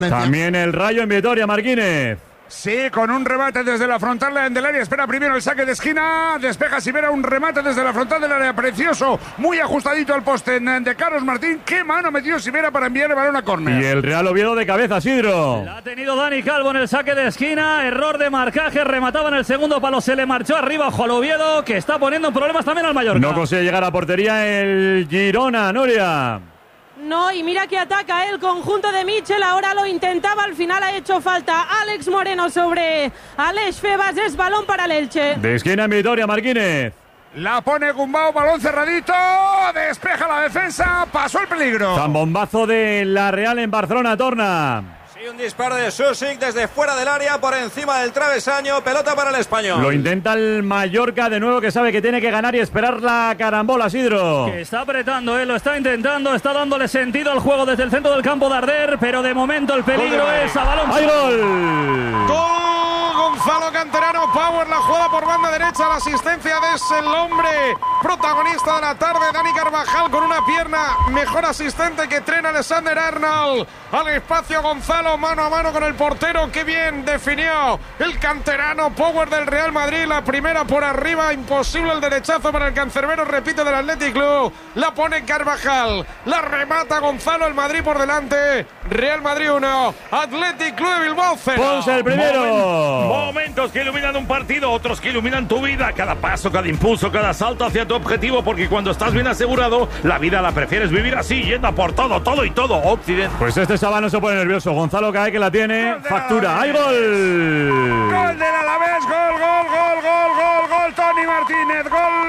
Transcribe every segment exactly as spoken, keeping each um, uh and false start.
También el Rayo en Vitoria, Marquínez. Sí, con un remate desde la frontal del área. Espera primero el saque de esquina. Despeja Sivera, un remate desde la frontal del área. Precioso, muy ajustadito al poste de Carlos Martín. Qué mano metió Sivera para enviar el balón a córner. Y el Real Oviedo de cabeza, Sidro. La ha tenido Dani Calvo en el saque de esquina. Error de marcaje. Remataba en el segundo palo. Se le marchó arriba ojo al Oviedo, que está poniendo problemas también al Mallorca. No consigue llegar a portería el Girona, Nuria. No, y mira que ataca el conjunto de Michel, ahora lo intentaba, al final ha hecho falta Alex Moreno sobre Aleix Febas, es balón para el Elche. De esquina en Vitoria, Marquínez. La pone Gumbau, balón cerradito, despeja la defensa, pasó el peligro. Zambombazo de la Real en Barcelona, Torna. Y un disparo de Susic desde fuera del área, por encima del travesaño, pelota para el Español. Lo intenta el Mallorca de nuevo, que sabe que tiene que ganar y esperar la carambola, Sidro. Que está apretando, él lo está intentando, está dándole sentido al juego desde el centro del campo de Arder, pero de momento el peligro es a balón. ¡Hay gol! ¡Gol! Gonzalo Canterano, Power, la jugada por banda derecha, la asistencia de el hombre protagonista de la tarde, Dani Carvajal, con una pierna mejor asistente que Trent Alexander-Arnold. Al espacio Gonzalo, mano a mano con el portero, qué bien definió el canterano, Power del Real Madrid, la primera por arriba, imposible el derechazo para el cancerbero, repite del Athletic Club, la pone Carvajal, la remata Gonzalo, el Madrid por delante, Real Madrid uno, Athletic Club de Bilbao cero. Ponce el primero. Momentos, momentos que iluminan un partido, otros que iluminan tu vida, cada paso, cada impulso, cada salto hacia tu objetivo, porque cuando estás bien asegurado, la vida la prefieres vivir así, yendo a por todo, todo y todo, Occidente. Pues este chaval no se pone nervioso, Gonzalo Cae que la tiene, factura, ¡hay gol! Gol del Alavés, gol, gol, gol, gol, gol, gol, Toni Martínez,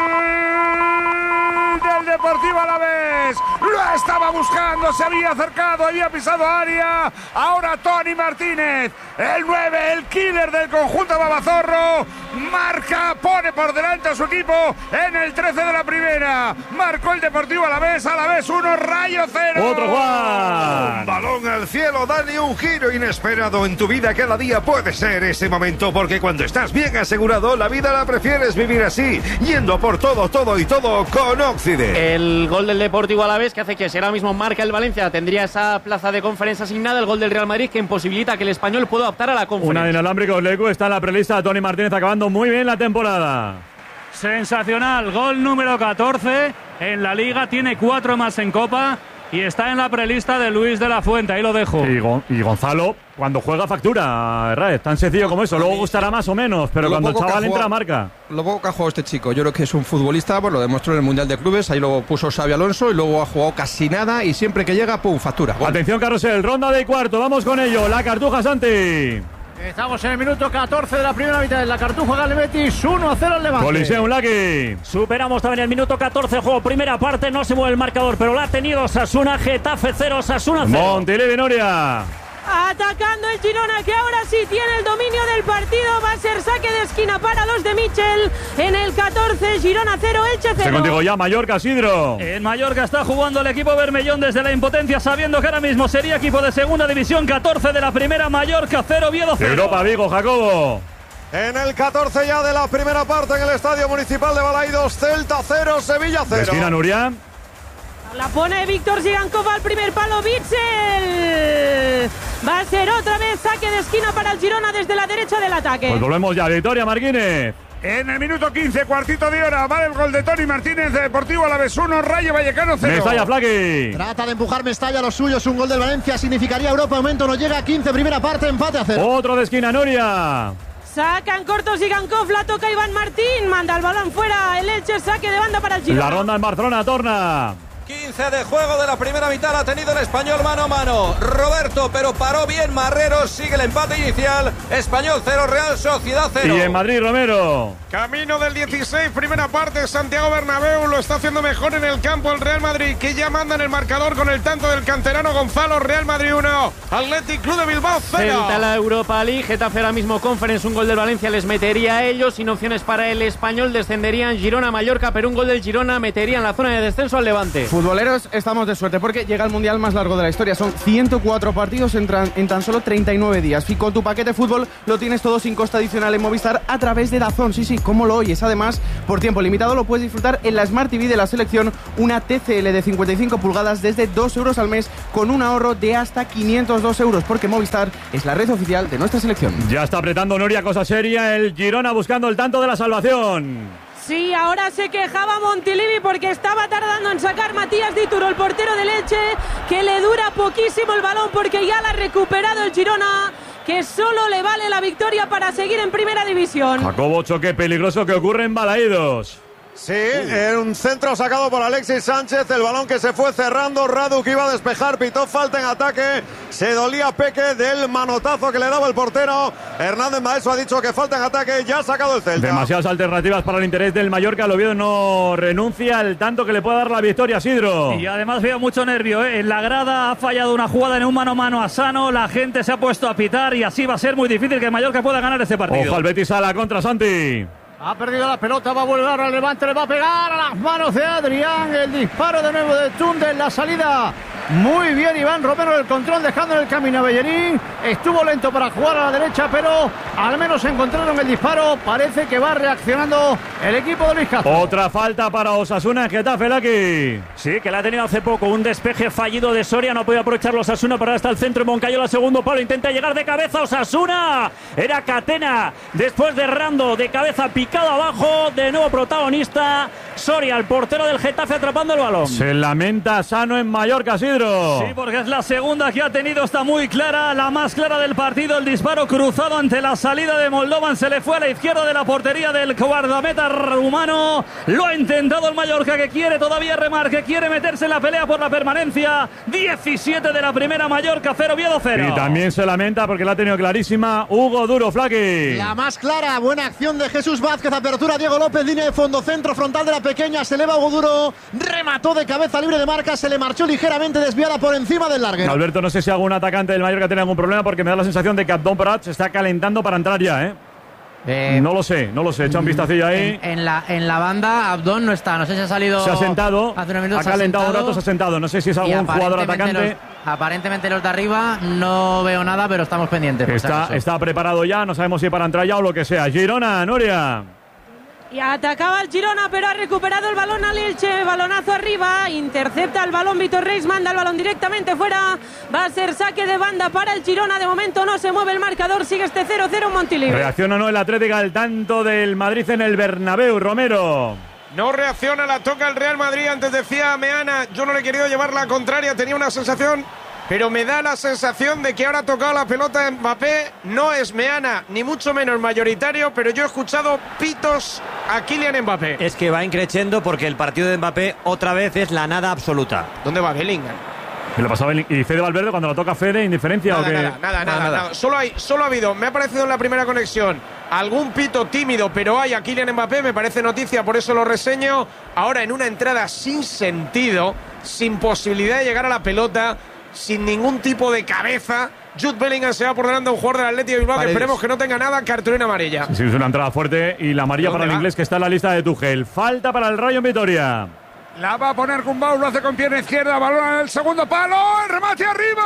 gol del Deportivo Alavés, lo estaba buscando, se había acercado, había pisado área, ahora Toni Martínez, el nueve, el killer del conjunto babazorro, marca, pone por delante a su equipo en el trece de la primera, marcó el Deportivo Alavés, Alavés uno, Rayo cero. Otro Juan. Un balón al cielo, Dani, un giro inesperado en tu vida cada día puede ser ese momento, porque cuando estás bien asegurado, la vida la prefieres vivir así, yendo por todo, todo y todo con Occident. El gol del Deportivo Alavés, que hace que si ahora mismo marca el Valencia, tendría esa plaza de conferencia asignada. El gol del Real Madrid, que imposibilita que el Español pueda optar a la conferencia. Una de inalámbrico Lecu, está en la prelista, Toni Martínez acabando muy bien la temporada. Sensacional, gol número catorce en la Liga, tiene cuatro más en Copa y está en la prelista de Luis de la Fuente, ahí lo dejo. Y, Gon- y Gonzalo, cuando juega factura, Raez, tan sencillo como eso, luego gustará más o menos, pero Lo cuando el poco que chaval ha entra, jugado- marca. Lo poco que ha jugado este chico, yo creo que es un futbolista, pues lo demostró en el Mundial de Clubes, ahí lo puso Xabi Alonso y luego ha jugado casi nada y siempre que llega, pum, factura. Gol. Atención, Carrusel, ronda de cuarto, vamos con ello, la Cartuja Santi. Estamos en el minuto catorce de la primera mitad de la Cartuja, gana el Betis, uno a cero al Levante. Coliseum, Lucky. Superamos también el minuto catorce, juego primera parte, no se mueve el marcador, pero la ha tenido Osasuna, Getafe cero, Osasuna cero. Montilivi, Noria. Atacando el Girona, que ahora sí tiene el dominio del partido, va a ser saque de esquina para los de Michel. En el catorce, Girona cero, Elche cero. Estoy contigo ya, Mallorca, Sidro. En Mallorca está jugando el equipo Bermellón desde la impotencia, sabiendo que ahora mismo sería equipo de segunda división, catorce de la primera, Mallorca cero, Oviedo cero. Europa, Vigo, Jacobo. En el catorce ya de la primera parte en el Estadio Municipal de Balaidos, Celta cero, Sevilla De esquina, cero. Nuria. La pone Víctor Zigankov al primer palo, Bitzel. Va a ser otra vez saque de esquina para el Girona desde la derecha del ataque. Pues volvemos ya, Victoria Marquínez. En el minuto quince, cuartito de hora, vale el gol de Toni Martínez, de Deportivo Alavés uno, Rayo Vallecano cero. Mestalla, Flaqui. Trata de empujar Mestalla a los suyos, un gol del Valencia significaría Europa, momento no llega, quince, primera parte, empate a cero. Otro de esquina, Nuria. Sacan corto Zigankov, la toca Iván Martín, manda el balón fuera, el Elche, saque de banda para el Girona. La ronda en Barcelona, Torna. quince de juego de la primera mitad, ha tenido el Español mano a mano. Roberto, pero paró bien Marrero, sigue el empate inicial. Español cero, Real Sociedad cero. Y en Madrid, Romero. Camino del dieciséis, primera parte, Santiago Bernabéu lo está haciendo mejor en el campo el Real Madrid, que ya manda en el marcador con el tanto del canterano Gonzalo. Real Madrid uno, Athletic Club de Bilbao cero. Celta la Europa League, Getafe ahora mismo Conference, un gol del Valencia les metería a ellos, sin opciones para el Español, descenderían Girona, Mallorca, pero un gol del Girona metería en la zona de descenso al Levante. Futboleros, estamos de suerte porque llega el mundial más largo de la historia. Son ciento cuatro partidos en, tran, en tan solo treinta y nueve días. Y con tu paquete fútbol lo tienes todo sin coste adicional en Movistar a través de DAZN. Sí, sí, como lo oyes. Además, por tiempo limitado lo puedes disfrutar en la Smart T V de la selección, una T C L de cincuenta y cinco pulgadas desde dos euros al mes con un ahorro de hasta quinientos dos euros, porque Movistar es la red oficial de nuestra selección. Ya está apretando Noria, cosa seria, el Girona buscando el tanto de la salvación. Sí, ahora se quejaba Montilivi porque estaba tardando en sacar Matías Dituro, el portero de Elche, que le dura poquísimo el balón porque ya la ha recuperado el Girona, que solo le vale la victoria para seguir en primera división. Jacobo, choque peligroso que ocurre en Balaídos. Sí, en un centro sacado por Alexis Sánchez, el balón que se fue cerrando, Radu que iba a despejar, pitó falta en ataque, se dolía Peque del manotazo que le daba el portero. Hernández Maeso ha dicho que falta en ataque, ya ha sacado el Celta. Demasiadas alternativas para el interés del Mallorca, el Oviedo no renuncia al tanto que le puede dar la victoria, Sidro. Y además veo mucho nervio, ¿eh? En la grada ha fallado una jugada en un mano a mano a Sano, la gente se ha puesto a pitar y así va a ser muy difícil que el Mallorca pueda ganar este partido. Ojo al Betis a la contra, Santi. Ha perdido la pelota, va a volver al Levante, le va a pegar a las manos de Adrián. El disparo de nuevo de Tunde en la salida. Muy bien Iván Romero el control, dejando en el camino a Bellerín. Estuvo lento para jugar a la derecha, pero al menos encontraron el disparo. Parece que va reaccionando el equipo de Luis Castro. Otra falta para Osasuna en Getafe, Laki. Sí, que la ha tenido hace poco. Un despeje fallido de Soria. No podía aprovechar Osasuna, pero ahora está el centro. Moncayola, segundo palo. Intenta llegar de cabeza Osasuna. Era Catena. Después de Rando, de cabeza picado abajo. De nuevo protagonista. Soria, el portero del Getafe, atrapando el balón. Se lamenta Sano en Mallorca, Sidro. Sí, porque es la segunda que ha tenido. Está muy clara, la más clara del partido. El disparo cruzado ante la salida de Moldovan. Se le fue a la izquierda de la portería del guardameta rumano. Lo ha intentado el Mallorca, que quiere todavía remar, que quiere meterse en la pelea por la permanencia. diecisiete de la primera, Mallorca cero, Oviedo cero. Y también se lamenta porque la ha tenido clarísima Hugo Duro, Flaqui. La más clara, buena acción de Jesús Vázquez. Apertura Diego López, línea de fondo, centro frontal de la pequeña. Se eleva Hugo Duro, remató de cabeza libre de marca. Se le marchó ligeramente desviada por encima del larguero. Alberto, no sé si algún atacante del Mallorca tiene algún problema, porque me da la sensación de que Abdón Prat se está calentando para entrar ya, ¿eh? Eh, no lo sé, no lo sé. Echa un vistacillo ahí. En, en, la, en la banda, Abdón no está. No sé si ha salido. Se ha sentado. Hace unos minutos ha calentado un rato, se ha sentado. No sé si es algún jugador atacante. Los, aparentemente los de arriba no veo nada, pero estamos pendientes. Está, está preparado ya. No sabemos si para entrar ya o lo que sea. Girona, Nuria. Y atacaba el Girona, pero ha recuperado el balón al Elche. Balonazo arriba, intercepta el balón Vitor Reis, manda el balón directamente fuera. Va a ser saque de banda para el Girona. De momento no se mueve el marcador, sigue este cero cero en Montilivi. ¿Reacciona o no el Atlético al tanto del Madrid en el Bernabéu, Romero? No reacciona, la toca el Real Madrid. Antes decía Meana, yo no le he querido llevar la contraria, tenía una sensación, pero me da la sensación de que ahora ha tocado la pelota de Mbappé. No es Meana, ni mucho menos mayoritario, pero yo he escuchado pitos a Kylian Mbappé. Es que va increciendo porque el partido de Mbappé otra vez es la nada absoluta. ¿Dónde va Bellingham? ¿Qué le pasaba a Bellingham? ¿Y Fede Valverde cuando lo toca Fede, indiferencia nada, o qué? Nada, nada, nada, nada, nada. Solo, hay, solo ha habido, me ha parecido en la primera conexión, algún pito tímido, pero hay a Kylian Mbappé, me parece noticia, por eso lo reseño. Ahora en una entrada sin sentido, sin posibilidad de llegar a la pelota, sin ningún tipo de cabeza, Jude Bellingham se va por delante a un jugador del Athletic de Bilbao, que esperemos que no tenga nada, cartulina amarilla. Sí, es una entrada fuerte y la amarilla para el va? inglés, que está en la lista de Tuchel. Falta para el Rayo en Vitoria. La va a poner Gumbau, lo hace con pierna izquierda, balón en el segundo palo, el remate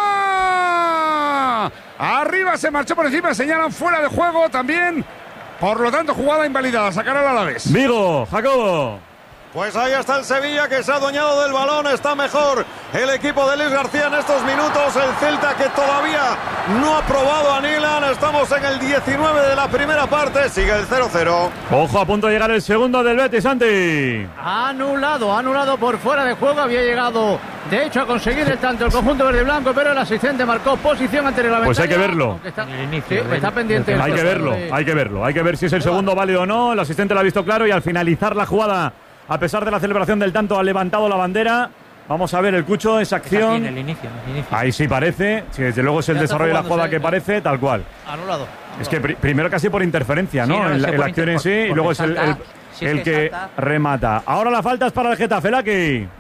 arriba. Arriba se marchó por encima, señalan fuera de juego también. Por lo tanto, jugada invalidada, sacará al Alavés. Vigo, Jacobo. Pues ahí está el Sevilla, que se ha adueñado del balón. Está mejor el equipo de Luis García en estos minutos. El Celta, que todavía no ha probado a Nilan. Estamos en el diecinueve de la primera parte. Sigue el cero cero. Ojo, a punto de llegar el segundo del Betis, Santi. Anulado, anulado por fuera de juego. Había llegado, de hecho, a conseguir el tanto el conjunto verde y blanco, pero el asistente marcó posición ante el reglamentario. Pues hay que verlo. Está, sí, está pendiente. Hay que verlo, de... hay que verlo. Hay que ver si es el segundo válido o no. El asistente lo ha visto claro y al finalizar la jugada, a pesar de la celebración del tanto, ha levantado la bandera. Vamos a ver el Cucho, esa acción. El inicio, el inicio. Ahí sí parece. Sí, desde luego es el ya desarrollo de la jugada que parece, tal cual. Anulado. Es que pr primero casi por interferencia, ¿no? Sí, no el, el acción en sí y luego es el, el, si es el que, que remata. Ahora la falta es para el Getafe, Laki.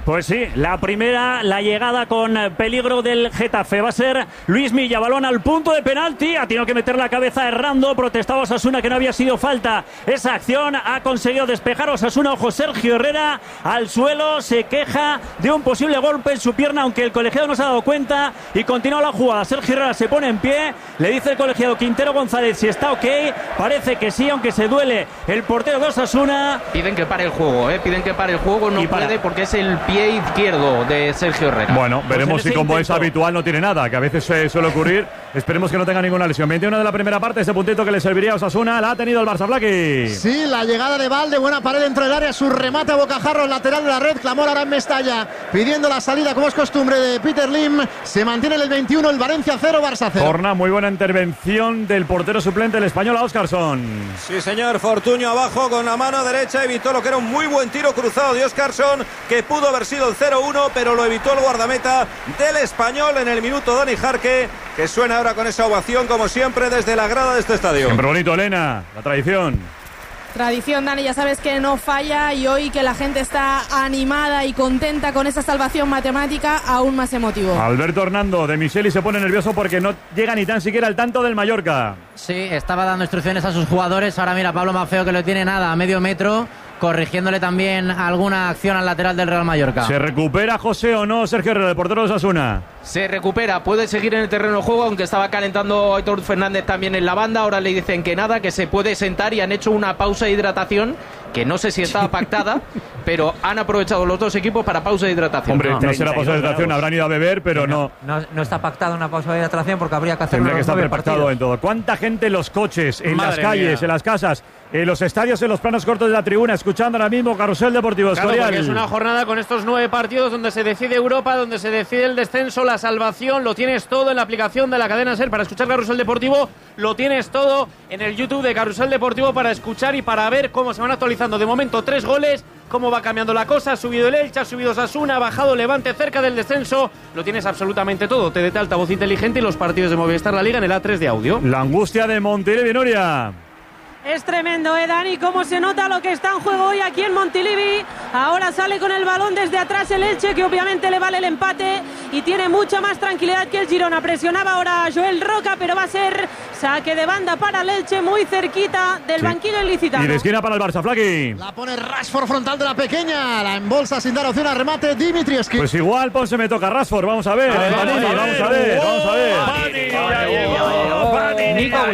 Pues sí, la primera, la llegada con peligro del Getafe. Va a ser Luis Milla, balón al punto de penalti. Ha tenido que meter la cabeza errando. Protestaba Osasuna que no había sido falta esa acción. Ha conseguido despejar Osasuna. Ojo, Sergio Herrera al suelo. Se queja de un posible golpe en su pierna, aunque el colegiado no se ha dado cuenta. Y continúa la jugada. Sergio Herrera se pone en pie. Le dice el colegiado Quintero González si está ok. Parece que sí, aunque se duele el portero de Osasuna. Piden que pare el juego, ¿eh? Piden que pare el juego. No puede porque es el pie izquierdo de Sergio Herrera. Bueno, veremos pues si como intento. es habitual no tiene nada, que a veces eh, suele ocurrir. Esperemos que no tenga ninguna lesión. veintiuno de la primera parte, ese puntito que le serviría a Osasuna, la ha tenido el Barça. Flaqui. Sí, la llegada de Valde, buena pared dentro del área, su remate a bocajarro, lateral de la red, clamor ahora en Mestalla, pidiendo la salida como es costumbre de Peter Lim. Se mantiene en el veintiuno, el Valencia cero, Barça cero. Torna, muy buena intervención del portero suplente, el español, Óscarson. Sí, señor, Fortuño abajo con la mano derecha, evitó lo que era un muy buen tiro cruzado de Óscarson, que pudo haber sido el cero uno, pero lo evitó el guardameta del español en el minuto. Dani Jarque, que suena ahora con esa ovación como siempre desde la grada de este estadio. Siempre bonito, Elena, la tradición. Tradición, Dani, ya sabes que no falla, y hoy que la gente está animada y contenta con esa salvación matemática, aún más emotivo. Alberto Hernando de Micheli se pone nervioso porque no llega ni tan siquiera al tanto del Mallorca. Sí, estaba dando instrucciones a sus jugadores. Ahora mira, Pablo Maffeo, que lo tiene nada a medio metro, corrigiéndole también alguna acción al lateral del Real Mallorca. ¿Se recupera José o no Sergio Herrera, el portero de Osasuna? Se recupera, puede seguir en el terreno de juego, aunque estaba calentando Aitor Fernández también en la banda. Ahora le dicen que nada, que se puede sentar, y han hecho una pausa de hidratación que no sé si estaba pactada, pero han aprovechado los dos equipos para pausa de hidratación. Hombre, no, no será pausa de hidratación, habrán ido a beber, pero no. No, no, no está pactada una pausa de hidratación porque habría que hacerlo. Tendría que estar prepactado en todo. ¿Cuánta gente en los coches, en Madre las calles, mía. en las casas, en los estadios, en los planos cortos de la tribuna, escuchando ahora mismo Carrusel Deportivo Claro, Escorial? porque es una jornada con estos nueve partidos donde se decide Europa, donde se decide el descenso, la salvación. Lo tienes todo en la aplicación de la cadena SER para escuchar Carrusel Deportivo. Lo tienes todo en el YouTube de Carrusel Deportivo para escuchar y para ver cómo se van actualizando. De momento, tres goles, cómo va cambiando la cosa. Ha subido el Elche, ha subido Osasuna, ha bajado Levante cerca del descenso. Lo tienes absolutamente todo. T D T altavoz inteligente y los partidos de Movistar La Liga en el A tres de audio. La angustia de Montilivi, Nuria. Es tremendo, ¿eh, Dani? Cómo se nota lo que está en juego hoy aquí en Montilivi. Ahora sale con el balón desde atrás el Elche, que obviamente le vale el empate y tiene mucha más tranquilidad que el Girona. Presionaba ahora a Joel Roca, pero va a ser saque de banda para el Elche, muy cerquita del sí. banquillo ilicitano. Y de esquina para el Barça, Flaqui. La pone Rashford frontal de la pequeña, la embolsa sin dar opción a remate Dimitrievski. Pues igual, Ponce me toca Rashford, vamos a ver. A ver, Panini, vamos, a vamos a ver, vamos a ver. Panini ya llegó, Panini ya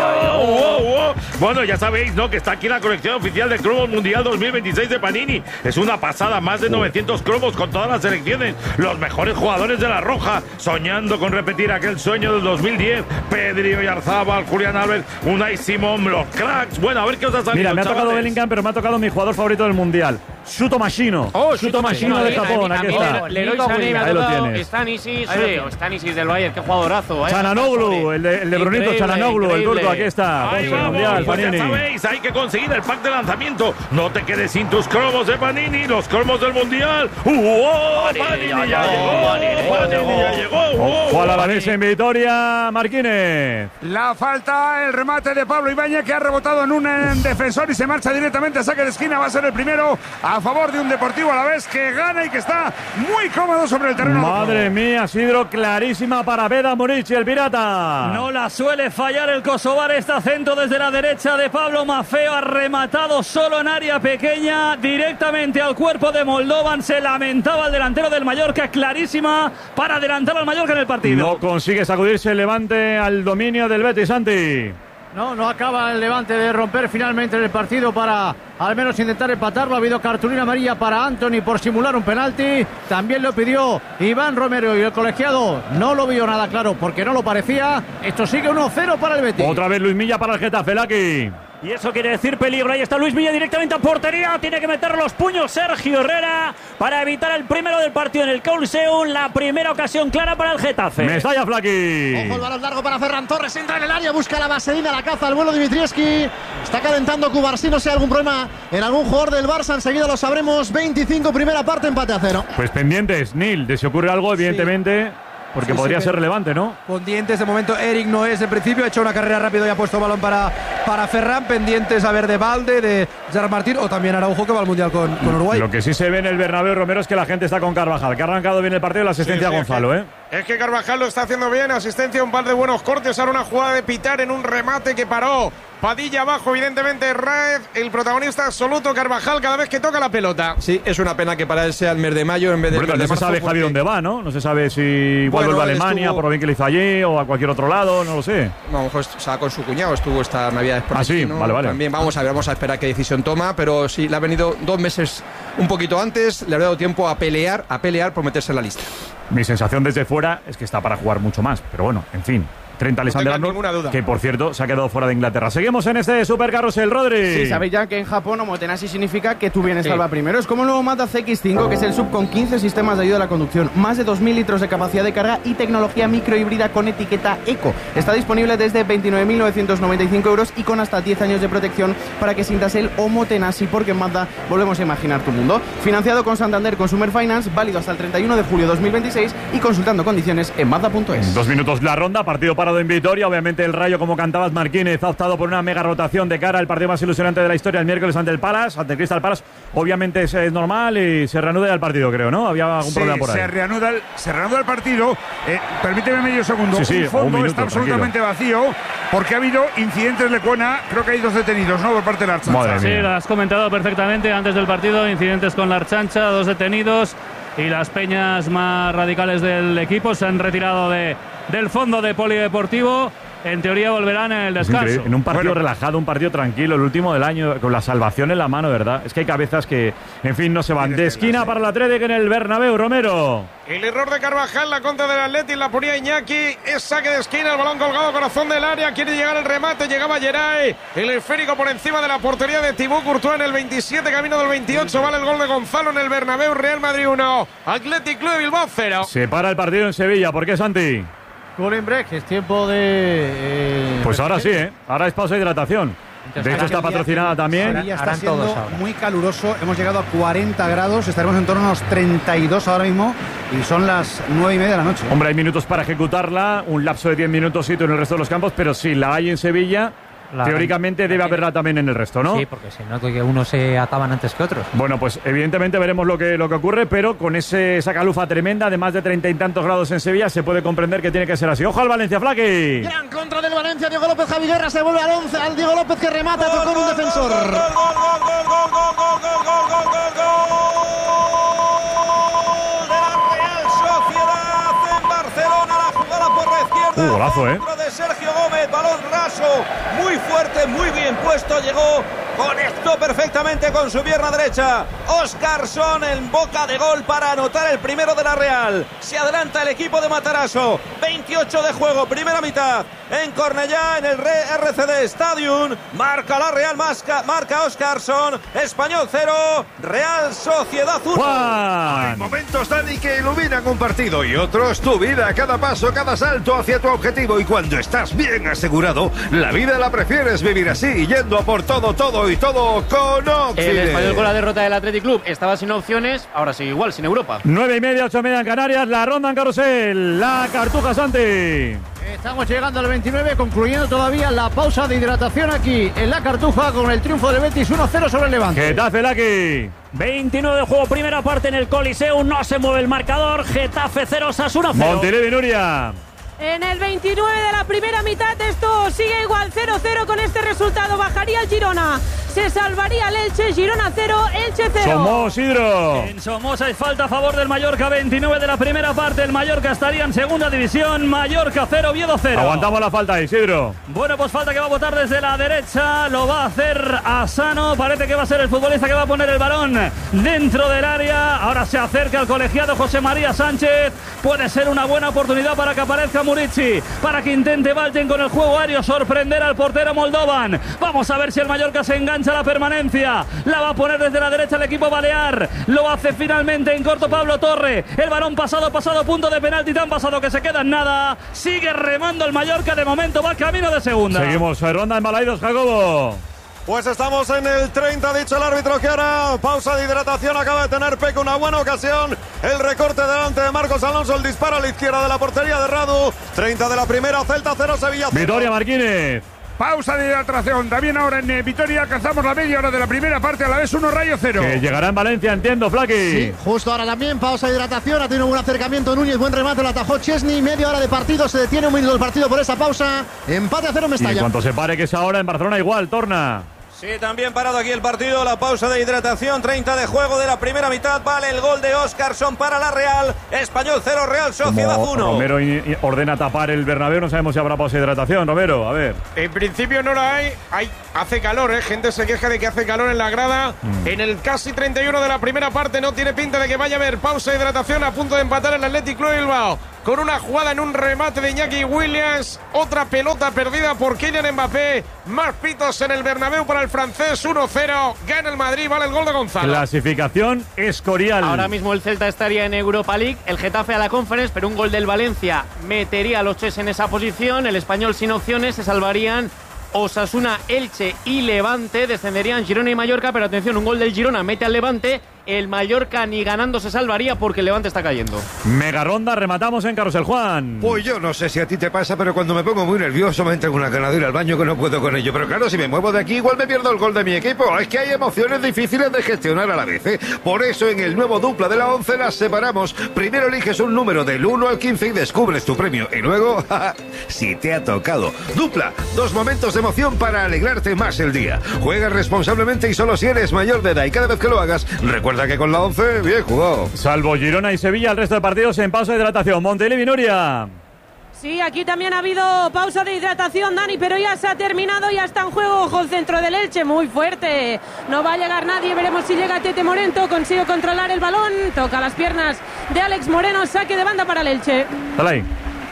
llegó. Bueno, ya sabéis, ¿no?, que está aquí la colección oficial del Cromos Mundial dos mil veintiséis de Panini. Es una pasada, más de novecientos cromos con todas las selecciones, los mejores jugadores de la Roja, soñando con repetir aquel sueño del dos mil diez. Pedri, Oyarzábal, Julián Álvarez, Unai Simón, los cracks. Bueno, a ver qué os ha salido. Mira, me ha chavales. tocado Bellingham, pero me ha tocado mi jugador favorito del Mundial, Shuto Machino. Oh, Shuto Machino de Japón, aquí está. Leroy Sané me ha Ahí lo tocado, tienes. Stanisic, sí, o Stanisic del Bayern, qué jugadorazo. ¿eh? Chananoglu, el de, el de Brunito, Chananoglu, el turco, aquí está. Ahí vamos, Mundial, pues Panini. ya sabéis, hay que conseguir el pack de lanzamiento. No te quedes sin tus cromos de Panini, los cromos del Mundial. ¡Uh! Oh, Panini ya llegó, Panini ya llegó. Juan Alavés en Vitoria, Marquínez. La falta, el remate de Pablo Ibáñez, que ha rebotado en un en defensor y se marcha directamente a saque de esquina. Va a ser el primero a favor de un Deportivo Alavés que gana y que está muy cómodo sobre el terreno. Madre mía, Sidro, clarísima para Beda Murici, el pirata. No la suele fallar el kosovar. Está centro desde la derecha de Pablo Maffeo. Ha rematado solo en área pequeña, directamente al cuerpo de Moldovan. Se lamentaba el delantero del Mallorca. Clarísima para adelantar al Mallorca en el partido. No consigue sacudirse el Levante al dominio del Betis, Santi. No, no acaba el Levante de romper finalmente el partido para al menos intentar empatarlo. Ha habido cartulina amarilla para Anthony por simular un penalti. También lo pidió Iván Romero y el colegiado no lo vio nada claro porque no lo parecía. Esto sigue uno cero para el Betis. Otra vez Luis Milla para el Getafe, Laki. Y eso quiere decir peligro. Ahí está Luis Milla directamente a portería. Tiene que meter los puños Sergio Herrera para evitar el primero del partido en el Coliseum. La primera ocasión clara para el Getafe. Mestalla, Flaqui. Ojo, el balón largo para Ferran Torres. Entra en el área, busca la vaselina, la caza al vuelo Dimitrievski. Está calentando Cubarsí. No sé, algún problema en algún jugador del Barça. Enseguida lo sabremos. veinticinco, primera parte, empate a cero. Pues pendientes, Nil, de si ocurre algo, evidentemente. Sí. Porque sí, podría sí, ser relevante, ¿no? Con dientes, de momento Eric no es en principio, ha hecho una carrera rápida y ha puesto balón para para Ferran, pendientes a ver de Valde, de Gerard Martín o también Araujo, que va al Mundial con, con Uruguay. Lo que sí se ve en el Bernabéu, Romero, es que la gente está con Carvajal, que ha arrancado bien el partido y la asistencia Sí, sí, a Gonzalo, es ¿eh? que, es que Carvajal lo está haciendo bien, asistencia, un par de buenos cortes, ahora una jugada de Pitar en un remate que paró Padilla abajo, evidentemente Raez, el protagonista absoluto, Carvajal, cada vez que toca la pelota. Sí, es una pena que para él sea el mes de mayo en vez de Bueno, el mes no de se sabe marzo, Javi porque- dónde va, ¿no? No se sabe si igual Bueno, vuelve a él Alemania estuvo- por lo bien que le hizo allí o a cualquier otro lado, no lo sé. No, a lo mejor estaba con su cuñado, estuvo estas navidades por Ah, aquí, sí, ¿no? vale, vale. También vamos a ver, vamos a esperar qué decisión toma, pero sí, le ha venido dos meses un poquito antes, le habrá dado tiempo a pelear, a pelear por meterse en la lista. Mi sensación desde fuera es que está para jugar mucho más, pero bueno, en fin. Trent Alexander-Arnold, que por cierto se ha quedado fuera de Inglaterra. Seguimos en este Super Carrusel, Rodri. Sí, sabéis ya que en Japón Omotenashi significa que tu bienestar Sí. va primero. Es como el nuevo Mazda C X cinco, que es el sub con quince sistemas de ayuda a la conducción, más de dos mil litros de capacidad de carga y tecnología microhíbrida con etiqueta Eco. Está disponible desde veintinueve mil novecientos noventa y cinco euros y con hasta diez años de protección para que sientas el Omotenashi, porque en Mazda volvemos a imaginar tu mundo. Financiado con Santander Consumer Finance, válido hasta el treinta y uno de julio de dos mil veintiséis y consultando condiciones en mazda punto es. Dos minutos la ronda, partido parado en Vitoria. Obviamente el Rayo, como cantabas, Marquínez, ha optado por una mega rotación de cara al partido más ilusionante de la historia el miércoles ante el Palace, ante el Crystal Palace. Obviamente es, es normal y se reanuda el partido, creo, ¿no? Había algún Sí, problema por ahí. se reanuda el, se reanuda el partido. Eh, permíteme medio segundo. Sí, sí, el fondo un minuto, está absolutamente vacío porque ha habido incidentes Lecuona. Creo que hay dos detenidos, ¿no? Por parte de la Archancha. Sí, lo has comentado perfectamente antes del partido. Incidentes con la Archancha, dos detenidos. Y las peñas más radicales del equipo se han retirado de, del fondo de polideportivo. En teoría volverán en el Es descanso. increíble. En un partido Bueno, relajado, un partido tranquilo, el último del año, con la salvación en la mano, ¿verdad? Es que hay cabezas que, en fin, no se van. De esquina para el Atlético en el Bernabéu, Romero. El error de Carvajal, la contra del Atleti, la ponía Iñaki, es saque de esquina, el balón colgado, corazón del área, quiere llegar el remate, llegaba Geray, el esférico por encima de la portería de Thibaut Courtois en el veintisiete, camino del veintiocho, vale el gol de Gonzalo en el Bernabéu, Real Madrid uno, Athletic Club de Bilbao cero. Se para el partido en Sevilla. ¿Por qué, Santi? Cooling break, es tiempo de... eh, Pues ahora sí, ¿eh? Ahora es pausa de hidratación. De hecho, está patrocinada también. Sevilla está siendo muy caluroso, hemos llegado a cuarenta grados, estaremos en torno a unos treinta y dos ahora mismo y son las nueve y media de la noche. Hombre, hay minutos para ejecutarla, un lapso de diez minutos en el resto de los campos, pero si la hay en Sevilla, La- teóricamente debe haberla también en el resto, ¿no? Sí, porque si no, que unos se ataban antes que otros. Bueno, pues evidentemente veremos lo que, lo que ocurre, pero con ese, esa calufa tremenda de más de treinta y tantos grados en Sevilla se puede comprender que tiene que ser así. ¡Ojo al Valencia, Flaqui! Gran contra del Valencia, Diego López, Javi Guerra se vuelve al once, al Diego López que remata, tocó un defensor. Uh, golazo, ¿eh? De Sergio Gómez, balón raso, muy fuerte, muy bien puesto, llegó, conectó perfectamente con su pierna derecha. Óscarson en boca de gol para anotar el primero de la Real. Se adelanta el equipo de Matarazzo, veintiocho de juego, primera mitad. En Cornellá, en el R C D Stadium, marca la Real, marca, marca Óscarson, Español cero, Real Sociedad uno. Hay momentos, Dani, que iluminan un partido y otros tu vida, cada paso, cada salto hacia tu objetivo. Y cuando estás bien asegurado, la vida la prefieres vivir así, yendo a por todo, todo y todo con Oxide. El Español con la derrota del Athletic Club estaba sin opciones, ahora sigue igual, sin Europa. Nueve y media, ocho y media en Canarias, la ronda en Carrusel, la Cartuja, Santi. Estamos llegando al veintinueve, concluyendo todavía la pausa de hidratación aquí en la Cartuja con el triunfo del Betis uno cero sobre el Levante. Getafe, Laki. veintinueve de juego, primera parte en el Coliseum, no se mueve el marcador, Getafe cero, Osasuna cero. Montilivi, Nuria. En el veintinueve de la primera mitad esto sigue igual, cero cero. Con este resultado bajaría el Girona, se salvaría el Elche. Girona cero, Elche cero. Somos Hidro. En Somoza hay falta a favor del Mallorca, veintinueve de la primera parte. El Mallorca estaría en segunda división. Mallorca cero, Oviedo cero. Aguantamos la falta, Isidro. Bueno, pues falta que va a botar desde la derecha. Lo va a hacer Asano. Parece que va a ser el futbolista que va a poner el balón dentro del área. Ahora se acerca al colegiado José María Sánchez. Puede ser una buena oportunidad para que aparezca Murici, para que intente Valten con el juego aéreo sorprender al portero Moldovan. Vamos a ver si el Mallorca se engancha a la permanencia. La va a poner desde la derecha el equipo balear. Lo hace finalmente en corto Pablo Torre. El balón pasado, pasado, punto de penalti tan pasado que se queda en nada. Sigue remando el Mallorca, de momento va camino de segunda. Seguimos, ronda en Balaidos, Jacobo. Pues estamos en el treinta, ha dicho el árbitro que ahora pausa de hidratación, acaba de tener Peque una buena ocasión, el recorte delante de Marcos Alonso, el disparo a la izquierda de la portería de Radu, treinta de la primera, Celta cero, Sevilla cero. Vitoria, Marquínez. Pausa de hidratación. También ahora en eh, Vitoria alcanzamos la media hora de la primera parte, a la vez uno Rayo cero. Que llegará en Valencia, entiendo, Flaqui. Sí, justo ahora también, pausa de hidratación. Ha tenido un buen acercamiento Núñez, buen remate, lo atajó Chesney. Media hora de partido, se detiene un minuto el partido por esa pausa. Empate a cero Mestalla. Y en cuanto se pare, que es ahora en Barcelona, igual, torna. Sí, también parado aquí el partido, la pausa de hidratación, treinta de juego de la primera mitad, vale el gol de Óscarson para la Real, Español cero, Real Sociedad uno. Romero y, y ordena tapar el Bernabéu, no sabemos si habrá pausa de hidratación, Romero, a ver. En principio no la hay, hay hace calor, ¿eh? Gente se queja de que hace calor en la grada, mm. en el casi treinta y uno de la primera parte no tiene pinta de que vaya a haber pausa de hidratación, a punto de empatar el Athletic Club de Bilbao. Con una jugada en un remate de Iñaki Williams, otra pelota perdida por Kylian Mbappé, más pitos en el Bernabéu para el francés, uno cero, gana el Madrid, vale el gol de Gonzalo. Clasificación Escorial. Ahora mismo el Celta estaría en Europa League, el Getafe a la Conference, pero un gol del Valencia metería a los tres en esa posición, el Español sin opciones, se salvarían Osasuna, Elche y Levante, descenderían Girona y Mallorca, pero atención, un gol del Girona mete al Levante, el Mallorca ni ganando se salvaría porque el Levante está cayendo. Mega ronda, rematamos en Carrusel, Juan. Pues yo no sé si a ti te pasa, pero cuando me pongo muy nervioso me entra una ganas de ir al baño que no puedo con ello. Pero claro, si me muevo de aquí igual me pierdo el gol de mi equipo. Es que hay emociones difíciles de gestionar a la vez, ¿eh? Por eso en el nuevo dupla de la once las separamos. Primero eliges un número del uno al quince y descubres tu premio. Y luego, si te ha tocado. Dupla, dos momentos de emoción para alegrarte más el día. Juega responsablemente y solo si eres mayor de edad. Y cada vez que lo hagas, recuerda que con la once, bien jugado. Salvo Girona y Sevilla, el resto de partidos en pausa de hidratación. Montilivi, Nuria. Sí, aquí también ha habido pausa de hidratación, Dani, pero ya se ha terminado, ya está en juego. Ojo, el centro del Elche, muy fuerte. No va a llegar nadie, veremos si llega Tete Morento. Consigue controlar el balón, toca las piernas de Alex Moreno, saque de banda para el Elche. Dale ahí.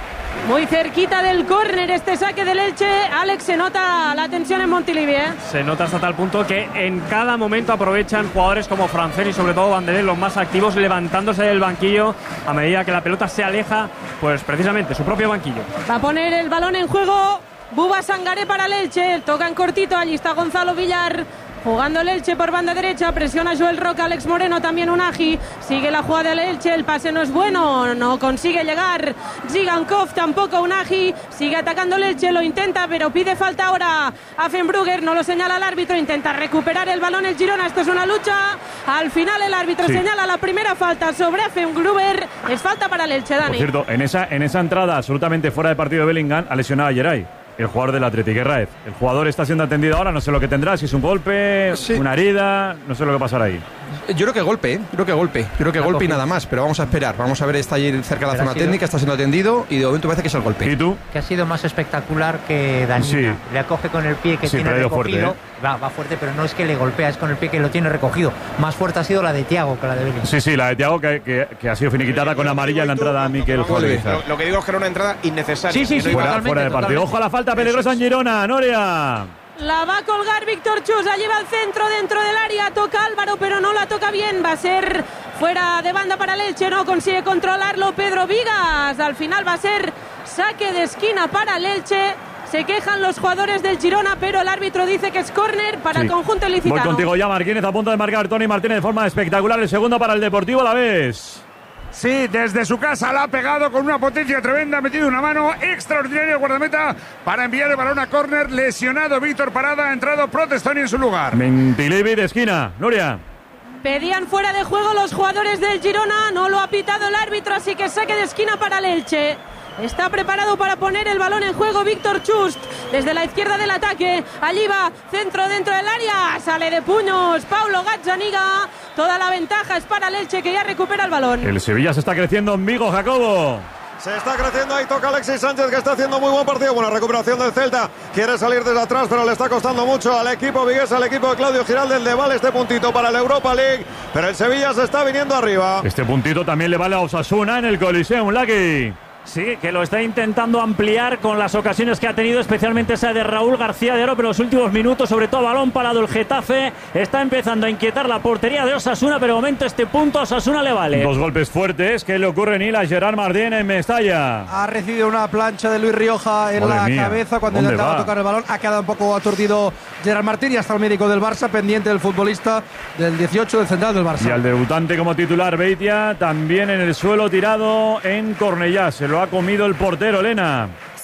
Muy cerquita del córner este saque del Elche. Alex, se nota la tensión en Montilivi, ¿eh? Se nota hasta tal punto que en cada momento aprovechan jugadores como Francén y sobre todo Banderer, los más activos, levantándose del banquillo a medida que la pelota se aleja, pues precisamente su propio banquillo. Va a poner el balón en juego Buba Sangaré para el Elche. Toca en cortito, allí está Gonzalo Villar. Jugando el Elche por banda derecha, presiona Joel Roca, Alex Moreno, también Unagi. Sigue la jugada del Elche, el pase no es bueno, no consigue llegar Zigankov, tampoco Unagi. Sigue atacando el Elche, lo intenta, pero pide falta ahora a Fenbrugger, no lo señala el árbitro, intenta recuperar el balón el Girona, esto es una lucha. Al final el árbitro sí. señala la primera falta sobre Fenbrugger, es falta para el Elche, Dani. Por cierto, en esa, en esa entrada absolutamente fuera de partido de Bellingham, ha lesionado a Geray, el jugador del Athletic, Guerraez. El jugador está siendo atendido ahora, no sé lo que tendrá, si es un golpe, sí. una herida, no sé lo que pasará ahí. Yo creo que golpe, ¿eh? creo que golpe, creo que golpe y nada más, pero vamos a esperar, vamos a ver, está allí cerca de la zona técnica, está siendo atendido y de momento parece que es el golpe. ¿Y tú? Que ha sido más espectacular que Danina, sí. le acoge con el pie que sí, tiene recogido, fuerte, ¿eh? va, va fuerte, pero no es que le golpea, es con el pie que lo tiene recogido. Más fuerte ha sido la de Thiago que la de Bellingham. Sí, sí, la de Thiago que, que, que ha sido finiquitada con amarilla en la entrada a Miquel Juárez. Lo, lo que digo es que era una entrada innecesaria. Sí, sí, sí, fuera, fuera de partido. Ojo a la falta peligrosa en Girona, Noria. La va a colgar Víctor Chus, la lleva al centro, dentro del área, toca Álvaro, pero no la toca bien, va a ser fuera de banda para el Elche, no consigue controlarlo Pedro Vigas, al final va a ser saque de esquina para el Elche. Se quejan los jugadores del Girona, pero el árbitro dice que es córner para sí. el conjunto ilicitano. Voy contigo ya, Martínez, a punto de marcar Tony Martínez de forma espectacular, el segundo para el Deportivo a la vez. Sí, desde su casa la ha pegado con una potencia tremenda, ha metido una mano extraordinaria el guardameta para enviar el balón a córner. Lesionado Víctor Parada, ha entrado Protestoni en su lugar. Montilivi de esquina, Nuria. Pedían fuera de juego los jugadores del Girona, no lo ha pitado el árbitro, así que saque de esquina para el Elche. Está preparado para poner el balón en juego Víctor Chust desde la izquierda del ataque. Allí va, centro dentro del área. Sale de puños Paulo Gazzaniga. Toda la ventaja es para el Elche, que ya recupera el balón. El Sevilla se está creciendo en Vigo, Jacobo. Se está creciendo, ahí toca Alexis Sánchez, que está haciendo muy buen partido. Buena recuperación del Celta, quiere salir desde atrás, pero le está costando mucho al equipo vigués, al equipo de Claudio Giralde. Le vale este puntito para la Europa League, pero el Sevilla se está viniendo arriba. Este puntito también le vale a Osasuna en el Coliseum, Lucky. Sí, que lo está intentando ampliar con las ocasiones que ha tenido, especialmente esa de Raúl García de Oro, pero en los últimos minutos, sobre todo balón parado el Getafe, está empezando a inquietar la portería de Osasuna, pero de momento este punto a Osasuna le vale. Dos golpes fuertes que le ocurren a Gerard Martín en Mestalla. Ha recibido una plancha de Luis Rioja en Madre la mía. cabeza cuando intentaba tocar el balón, ha quedado un poco aturdido Gerard Martín y hasta el médico del Barça, pendiente del futbolista del dieciocho del central del Barça. Y al debutante como titular Beitia, también en el suelo tirado en Cornellá, se lo ha comido el portero, Elena.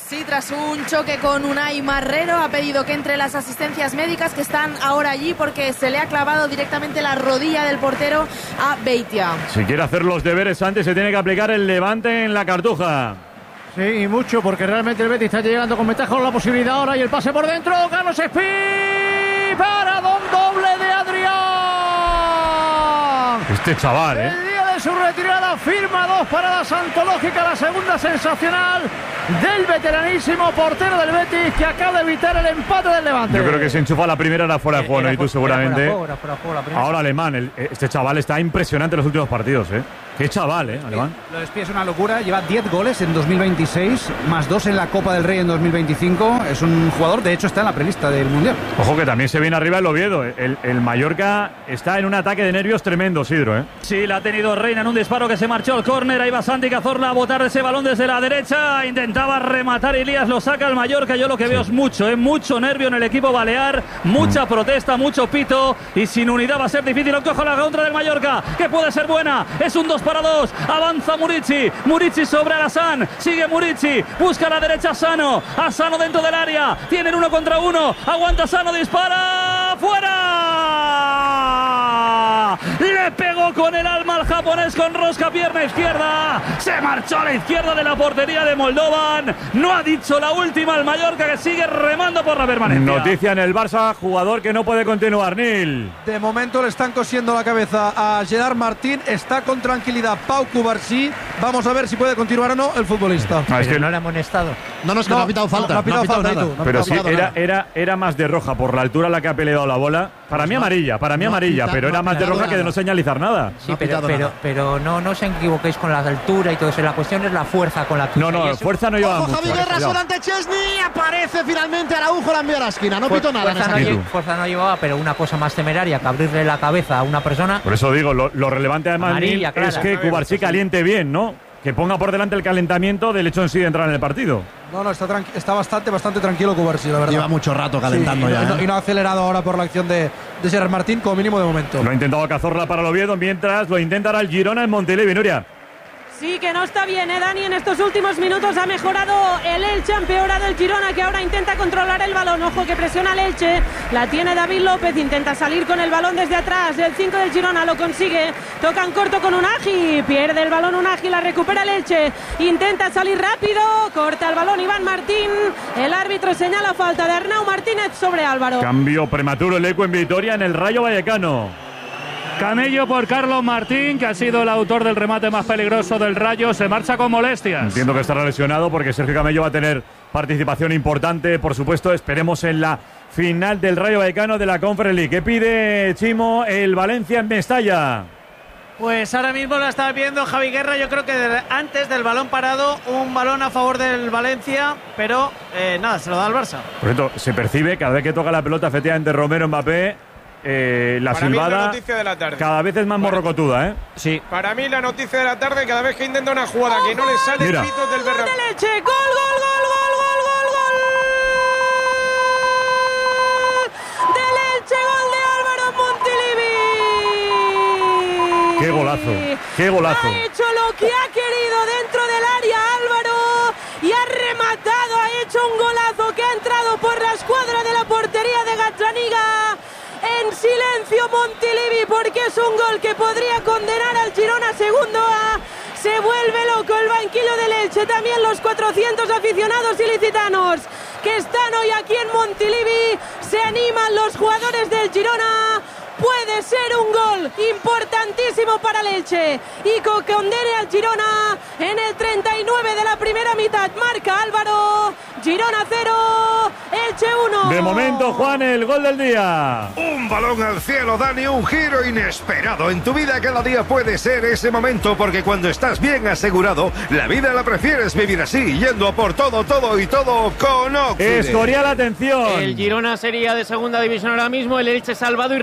Sí, tras un choque con Unai Marrero ha pedido que entre las asistencias médicas que están ahora allí porque se le ha clavado directamente la rodilla del portero a Beitia. Si quiere hacer los deberes antes se tiene que aplicar el levante en la Cartuja. Sí, y mucho, porque realmente el Betis está llegando con ventaja con la posibilidad ahora y el pase por dentro. Carlos Espí para Don doble de Adrián. Este chaval, ¿eh? El día de su retirada firma dos paradas antológicas, la segunda sensacional del veteranísimo portero del Betis que acaba de evitar el empate del Levante. Yo creo que se enchufa la primera, era fuera de juego, ¿no? Y tú seguramente. Era fuera, fuera, fuera, fuera, Ahora Alemán, el, este chaval está impresionante en los últimos partidos, ¿eh? Qué chaval, ¿eh? Alemán. Lo de Espí es una locura, lleva diez goles en dos mil veintiséis, más dos en la Copa del Rey en dos mil veinticinco. Es un jugador, de hecho está en la prelista del Mundial. Ojo que también se viene arriba el Oviedo. El, el Mallorca está en un ataque de nervios tremendo, Sidro, ¿eh? Sí, la ha tenido Reina en un disparo que se marchó al córner. Ahí va Santi Cazorla a botar ese balón desde la derecha. Intentaba rematar Elías, lo saca el Mallorca. Yo lo que veo es mucho, ¿eh? Mucho nervio en el equipo balear, mucha mm. protesta, mucho pito. Y sin unidad va a ser difícil. Cojo la contra del Mallorca, que puede ser buena. Es un dos para dos. Avanza Murici. Murici sobre Alassane. Sigue Murici. Busca a la derecha Sano. A Sano dentro del área. Tienen uno contra uno. Aguanta Sano. Dispara. ¡Fuera! Le pegó con el alma al japonés con rosca, pierna izquierda. Se marchó a la izquierda de la portería de Moldovan. No ha dicho la última el Mallorca, que sigue remando por la permanencia. Noticia en el Barça, jugador que no puede continuar, Nil. De momento le están cosiendo la cabeza a Gerard Martín. Está con tranquilidad Pau Cubarsí. Vamos a ver si puede continuar o no el futbolista. Ah, es que no le ha amonestado. No, no, es que no, no ha pitado falta. No ha pitado, no ha pitado falta, nada. no, pero no sí, era, era, era más de roja por la altura a la que ha peleado la bola. Para pues mí no, amarilla, para mí no amarilla, pita, pero no era más de roja nada. que de no señalizar nada. Sí, no pero, pero, pero no, no os equivoquéis con la altura y todo eso. La cuestión es la fuerza con la que... No, no, fuerza no lleva mucho. Javi Guerra solo ante Chesney. Aparece finalmente Araujo, la envía a la esquina. No Fu pito nada. Fuerza no, lle fuerza no llevaba, pero una cosa más temeraria que abrirle la cabeza a una persona. Por eso digo, lo, lo relevante además Amarilla, Nil, es que Cubarsí caliente bien, ¿no? Que ponga por delante el calentamiento del hecho en sí de entrar en el partido. No, no, está, está bastante, bastante tranquilo Cubarsí, la verdad. Lleva mucho rato calentando sí, y ya. No, ¿eh? y, no, y no ha acelerado ahora por la acción de, de Gerard Martín, como mínimo de momento. Lo ha intentado Cazorla para el Oviedo, mientras lo intentará el Girona en Montilivi, Nuria. Sí, que no está bien, ¿eh, Dani? En estos últimos minutos ha mejorado el Elche, ha empeorado el Girona, que ahora intenta controlar el balón. Ojo que presiona el Elche, la tiene David López, intenta salir con el balón desde atrás. El cinco del Girona lo consigue, tocan corto con Unagi, pierde el balón Unagi, la recupera el Elche, intenta salir rápido, corta el balón Iván Martín. El árbitro señala falta de Arnau Martínez sobre Álvaro. Cambio prematuro el eco en Vitoria en el Rayo Vallecano. Camello por Carlos Martín, que ha sido el autor del remate más peligroso del Rayo, se marcha con molestias. Entiendo que estará lesionado porque Sergio Camello va a tener participación importante, por supuesto. Esperemos en la final del Rayo Vallecano de la Conference League. ¿Qué pide, Chimo, el Valencia en Mestalla? Pues ahora mismo la está viendo Javi Guerra. Yo creo que de, antes del balón parado, un balón a favor del Valencia, pero eh, nada, se lo da al Barça. Por cierto, se percibe cada vez que toca la pelota, efectivamente, Romero Mbappé. Eh, la Para silbada mí la noticia de la tarde. Cada vez es más morrocotuda, ¿eh? Sí. Para mí la noticia de la tarde, cada vez que intenta una jugada que no le sale, Mira. gritos del berro. ¡Gol de Elche! ¡Gol, gol, gol, gol, gol, gol, gol! ¡Del Elche! ¡Gol de Álvaro Montilivi! ¡Qué golazo! ¡Qué golazo! Ha hecho lo que ha querido dentro del área Álvaro y ha rematado, ha hecho un golazo que ha entrado por la escuadra de la portería de Gazzaniga. En silencio Montilivi, porque es un gol que podría condenar al Girona segundo A. Se vuelve loco el banquillo del Elche, también los cuatrocientos aficionados ilicitanos que están hoy aquí en Montilivi. Se animan los jugadores del Girona. Puede ser un gol importantísimo para el Elche y que condene al Girona en el treinta y nueve de la primera mitad. Marca Álvaro. Girona cero, Elche uno. De momento, Juan, el gol del día. Un balón al cielo, Dani, un giro inesperado. En tu vida cada día puede ser ese momento, porque cuando estás bien asegurado, la vida la prefieres vivir así, yendo a por todo, todo y todo con Oxide. Escorial, atención. El Girona sería de segunda división ahora mismo, el Elche salvado y respiran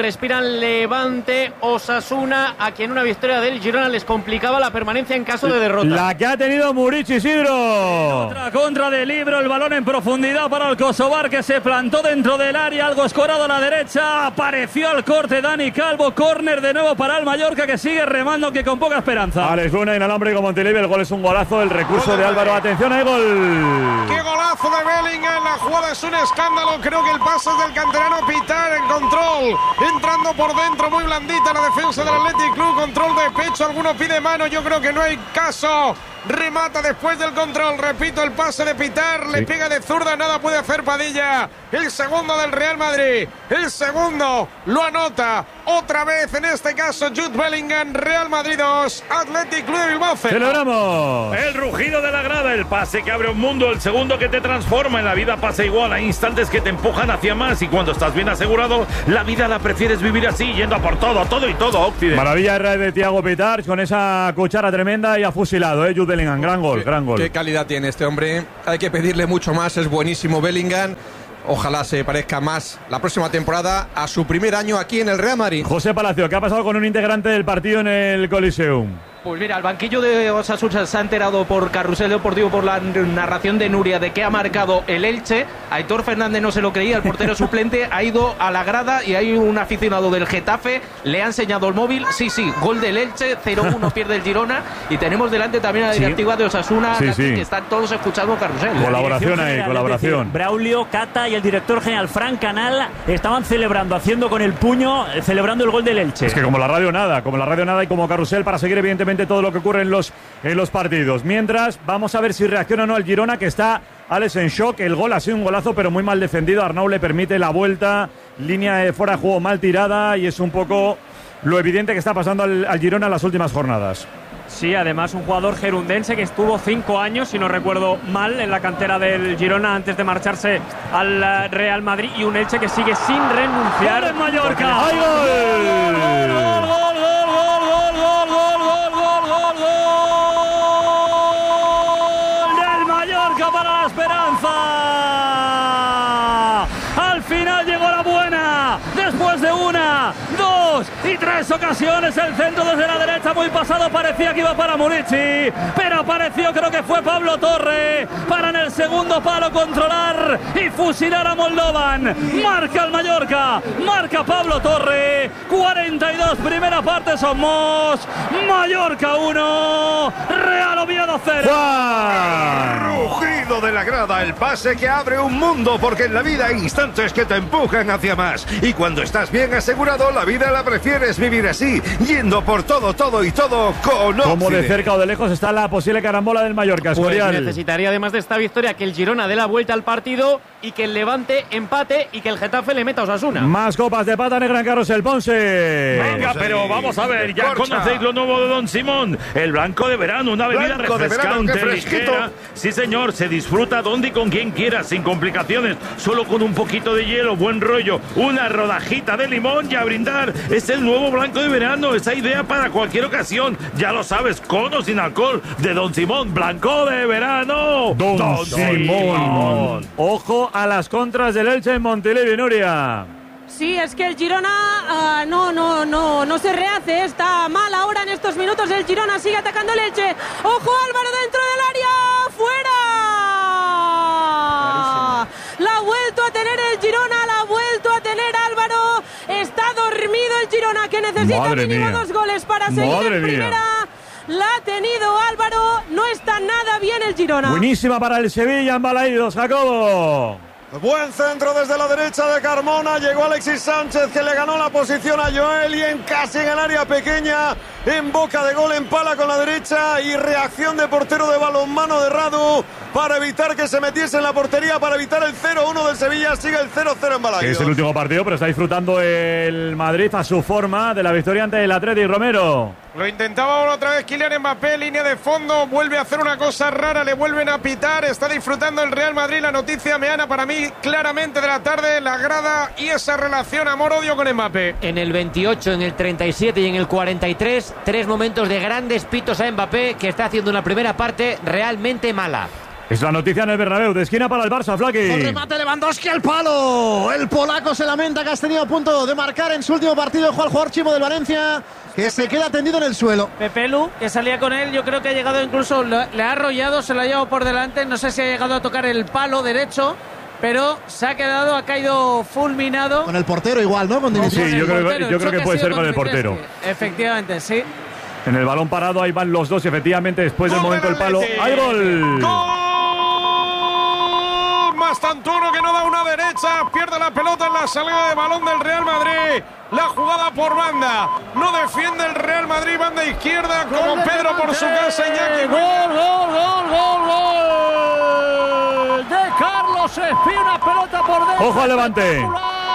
Levante, Osasuna, a quien una victoria del Girona les complicaba la permanencia en caso de derrota. La que ha tenido Muric Isidro. Otra contra de Libro, el balón en profundidad para el Kosovar, que se plantó dentro del área, algo escorado a la derecha, apareció al corte Dani Calvo, córner de nuevo para el Mallorca, que sigue remando, que con poca esperanza. Alex Luna, inalámbrico Montilivi, el gol es un golazo, el recurso de Álvaro, atención, hay gol. ¡Qué golazo de Bellingham! La jugada es un escándalo, creo que el pase es del canterano Pitar en control, entrando por dentro, muy blandita la defensa del Athletic Club, control de pecho, alguno pide mano, yo creo que no hay caso. Remata después del control, repito, el pase de Pitar, le sí. pega de zurda, nada puede hacer Padilla. El segundo del Real Madrid, el segundo lo anota otra vez, en este caso Jude Bellingham. Real Madrid dos, Athletic Club de Bilbao cero. ¡Celebramos! El rugido de la grada, el pase que abre un mundo, el segundo que te transforma. En la vida pasa igual, hay instantes que te empujan hacia más, y cuando estás bien asegurado, la vida la prefieres vivir así, yendo a por todo, todo y todo, Occidente. Maravilla de Thiago Pitar, con esa cuchara tremenda, y ha fusilado, ¿eh? Jude Bellingham, gran gol, gran gol. Qué calidad tiene este hombre, hay que pedirle mucho más, es buenísimo Bellingham. Ojalá se parezca más la próxima temporada a su primer año aquí en el Real Madrid. José Palacio, ¿qué ha pasado con un integrante del partido en el Coliseum? Pues mira, el banquillo de Osasuna se ha enterado por Carrusel Deportivo, por la narración de Nuria, de que ha marcado el Elche. Aitor Fernández no se lo creía, el portero suplente ha ido a la grada y hay un aficionado del Getafe, le ha enseñado el móvil, sí, sí, gol del Elche, cero uno pierde el Girona, y tenemos delante también a la directiva sí. de Osasuna, sí, sí. que están todos escuchando Carrusel. Colaboración ahí, colaboración. Decir, Braulio, Cata y el director general Fran Canal estaban celebrando, haciendo con el puño, celebrando el gol del Elche. Es que como la radio nada, como la radio nada y como Carrusel, para seguir evidentemente todo lo que ocurre en los, en los partidos. Mientras, vamos a ver si reacciona o no el Girona, que está, Alex, en shock. El gol ha sido un golazo, pero muy mal defendido. Arnau le permite la vuelta, línea de fuera de juego mal tirada, y es un poco lo evidente que está pasando al, al Girona en las últimas jornadas. Sí, además un jugador gerundense que estuvo cinco años, si no recuerdo mal, en la cantera del Girona antes de marcharse al Real Madrid, y un Elche que sigue sin renunciar. ¡Gol en Mallorca! ¡Hay gol! ¡Gol, gol, gol, gol, gol, gol, gol, gol, gol, gol, gol! ¡Del Mallorca para la esperanza! Al final llegó la buena, después de una, dos y tres ocasiones, el centro desde la derecha muy pasado, parecía que iba para Murici, pero apareció, creo que fue Pablo Torre, para en el segundo palo controlar y fusilar a Moldovan. Marca el Mallorca, marca Pablo Torre, cuarenta y dos, primera parte somos, Mallorca uno, Real Oviedo cero. Rugido de la grada, el pase que abre un mundo, porque en la vida hay instantes que te empujan hacia más, y cuando estás bien asegurado, la vida la prefieres vivir así, yendo por todo, todo y todo con Como Occident. de cerca o de lejos está la posible carambola del Mallorca, Escorial. Pues necesitaría, además de esta victoria, que el Girona dé la vuelta al partido y que el Levante empate y que el Getafe le meta a Osasuna. Más copas de pata negra en Carrusel, Ponce. Venga, pero vamos a ver, ya Corcha. conocéis lo nuevo de Don Simón, el blanco de verano, una bebida Blanco de verano, refrescante, qué fresquito. ligera. Sí, señor, se disfruta donde y con quien quiera, sin complicaciones, solo con un poquito de hielo, buen rollo, una rodajita de limón y a brindar. Es el nuevo blanco de verano, esa idea para cualquier ocasión, ya lo sabes, con o sin alcohol, de Don Simón, blanco de verano. Don, Don Simón. Simón. Ojo a las contras del Elche en Montilivi, Nuria. Sí, es que el Girona uh, no, no, no, no se rehace, está mal ahora en estos minutos. El Girona sigue atacando el Elche. Ojo, Álvaro dentro del área, fuera. La ha vuelto a tener el Girona, la ha vuelto a tener Álvaro. Está dormido el Girona, que necesita Madre mínimo mía. dos goles para seguir Madre en mía. primera. La ha tenido Álvaro, no está nada bien el Girona. Buenísima para el Sevilla, en Balaídos, Jacobo. Buen centro desde la derecha de Carmona, llegó Alexis Sánchez, que le ganó la posición a Joel, y en casi en el área pequeña, en boca de gol, empala con la derecha, y reacción de portero de balonmano de Radu para evitar que se metiese en la portería, para evitar el cero uno del Sevilla. Sigue el cero cero en Balaídos. Es el último partido, pero está disfrutando el Madrid a su forma de la victoria ante el Atleti. Romero. Lo intentaba otra vez Kylian Mbappé, línea de fondo, vuelve a hacer una cosa rara, le vuelven a pitar, está disfrutando el Real Madrid. La noticia meana para mí claramente de la tarde, la grada y esa relación amor-odio con Mbappé. En el veintiocho, en el treinta y siete y en el cuarenta y tres, tres momentos de grandes pitos a Mbappé, que está haciendo una primera parte realmente mala. Es la noticia en el Bernabéu, de esquina para el Barça, Flaki. El remate Lewandowski al palo. El polaco se lamenta que has tenido a punto de marcar en su último partido. Juan jugador chivo del Valencia, que se queda tendido en el suelo. Pepelu, que salía con él, yo creo que ha llegado incluso, le ha arrollado, se lo ha llevado por delante. No sé si ha llegado a tocar el palo derecho, pero se ha quedado, ha caído fulminado. Con el portero igual, ¿no? Con Dimitrescu. Sí, yo creo, portero, yo creo que puede ser con el portero. Efectivamente, sí. En el balón parado, ahí van los dos y efectivamente después del momento del palo. ¡Hay gol! ¡Gol! Mastantuono que no da una derecha, pierde la pelota en la salida de balón del Real Madrid. La jugada por banda, no defiende el Real Madrid, banda izquierda, como Pedro por su casa. Iñaki. ¡Gol, gol, gol, gol, gol! De Carlos Espí, una pelota por dentro. ¡Ojo al Levante!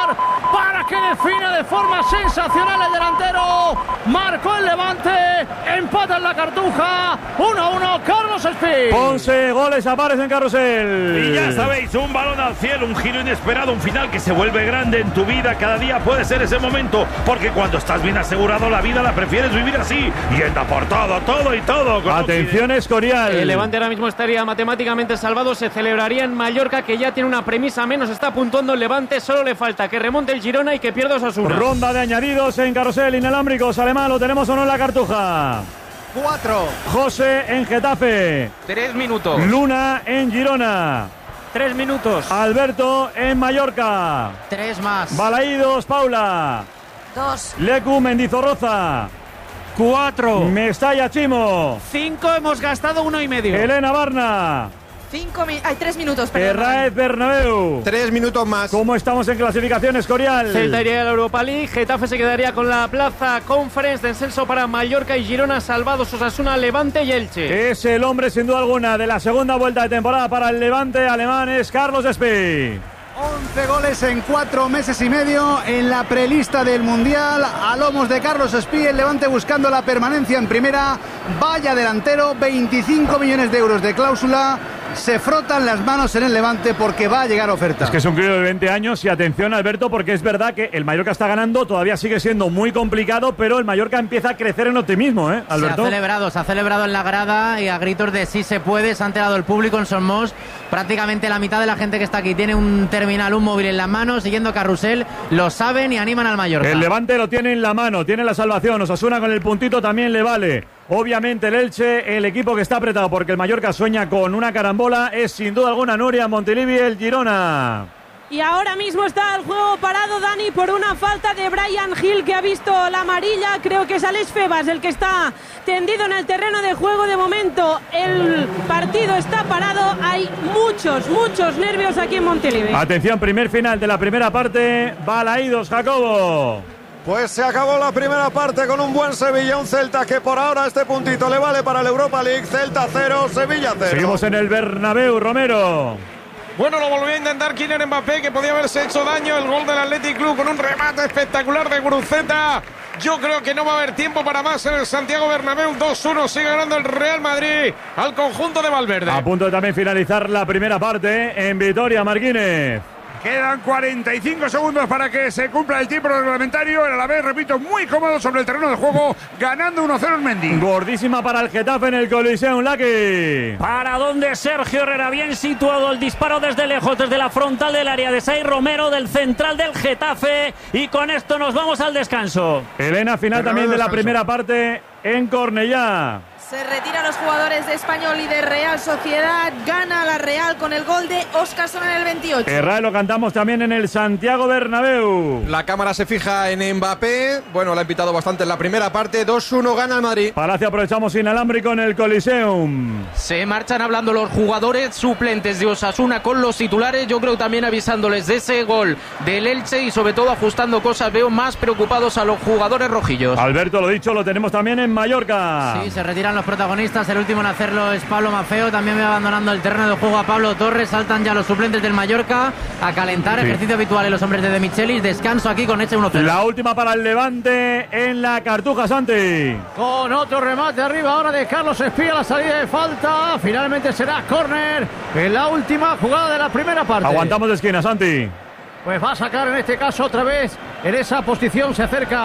Para que defina de forma sensacional el delantero. Marcó el Levante, empata en la Cartuja. uno a uno, Carlos Espí. Ponce, goles aparecen en carrusel. Y ya sabéis, un balón al cielo, un giro inesperado, un final que se vuelve grande en tu vida. Cada día puede ser ese momento, porque cuando estás bien asegurado la vida la prefieres vivir así. Yendo por todo, todo y todo. Atención, Escorial. El Levante ahora mismo estaría matemáticamente salvado. Se celebraría en Mallorca, que ya tiene una premisa menos. Está puntuando el Levante, solo le falta que remonte el Girona y que pierda Osasuna. Ronda de añadidos en carrusel inalámbricos. Alemán, ¿lo tenemos o no en la Cartuja? Cuatro. José en Getafe. Tres minutos. Luna en Girona. Tres minutos. Alberto en Mallorca. Tres más. Balaídos, Paula. Dos. Lecu, Mendizorroza. Cuatro. Mestalla, Chimo. Cinco, hemos gastado uno y medio. Elena Barna. Cinco mi Hay tres minutos. Perdón. Herráez Bernabéu. Tres minutos más. ¿Cómo estamos en clasificación, Escorial? Celta iría a la Europa League. Getafe se quedaría con la plaza Conference. Descenso para Mallorca y Girona. Salvados Osasuna, Levante y Elche. Es el hombre, sin duda alguna, de la segunda vuelta de temporada para el Levante alemán. Es Carlos Espí. once goles en cuatro meses y medio en la prelista del Mundial. A lomos de Carlos Espí, el Levante buscando la permanencia en primera. Vaya delantero, veinticinco millones de euros de cláusula. Se frotan las manos en el Levante porque va a llegar oferta. Es que es un crío de veinte años y atención, Alberto, porque es verdad que el Mallorca está ganando, todavía sigue siendo muy complicado, pero el Mallorca empieza a crecer en optimismo, ¿eh, Alberto? Se ha celebrado, se ha celebrado en la grada y a gritos de sí se puede, se ha enterado el público en Somos. Prácticamente la mitad de la gente que está aquí tiene un terminal, un móvil en la mano, siguiendo carrusel, lo saben y animan al Mallorca. El Levante lo tiene en la mano, tiene la salvación, Osasuna con el puntito también le vale. Obviamente el Elche, el equipo que está apretado porque el Mallorca sueña con una carambola, es sin duda alguna Nuria, Montilivi, el Girona. Y ahora mismo está el juego parado, Dani, por una falta de Brian Hill, que ha visto la amarilla. Creo que es Alex Febas el que está tendido en el terreno de juego. De momento el partido está parado. Hay muchos, muchos nervios aquí en Montilivi. Atención, primer final de la primera parte. Balaídos, Jacobo. Pues se acabó la primera parte con un buen Sevilla, un Celta que por ahora este puntito le vale para la Europa League. Celta cero, Sevilla cero. Seguimos en el Bernabéu, Romero. Bueno, lo volvió a intentar Kylian Mbappé, que podía haberse hecho daño. El gol del Athletic Club con un remate espectacular de Guruceta. Yo creo que no va a haber tiempo para más en el Santiago Bernabéu. dos uno, sigue ganando el Real Madrid al conjunto de Valverde. A punto de también finalizar la primera parte en Vitoria, Marquínez. Quedan cuarenta y cinco segundos para que se cumpla el tiempo reglamentario. El Alavés, repito, muy cómodo sobre el terreno de juego, ganando uno cero en Mendy. Gordísima para el Getafe en el Coliseum, Lucky. Para donde Sergio Herrera, bien situado el disparo desde lejos, desde la frontal del área de Sai Romero, del central del Getafe. Y con esto nos vamos al descanso. Elena, final también de la primera parte en Cornellá. Se retiran los jugadores de Español y de Real Sociedad. Gana la Real con el gol de Óscarson en el veintiocho. Herrera, lo cantamos también en el Santiago Bernabéu. La cámara se fija en Mbappé. Bueno, la ha invitado bastante en la primera parte. dos uno gana el Madrid. Palacio, aprovechamos inalámbrico en el Coliseum. Se marchan hablando los jugadores suplentes de Osasuna con los titulares. Yo creo también avisándoles de ese gol del Elche y sobre todo ajustando cosas. Veo más preocupados a los jugadores rojillos. Alberto, lo dicho, lo tenemos también en Mallorca. Sí, se retiran los protagonistas. El último en hacerlo es Pablo Mafeo. También va abandonando el terreno de juego a Pablo Torres. Saltan ya los suplentes del Mallorca a calentar. Sí. Ejercicio habitual en los hombres de De Michelis. Descanso aquí con Eche uno cero. La última para el Levante en la Cartuja, Santi. Con otro remate arriba ahora de Carlos Espía. La salida de falta. Finalmente será córner en la última jugada de la primera parte. Aguantamos de esquina, Santi. Pues va a sacar en este caso otra vez en esa posición. Se acerca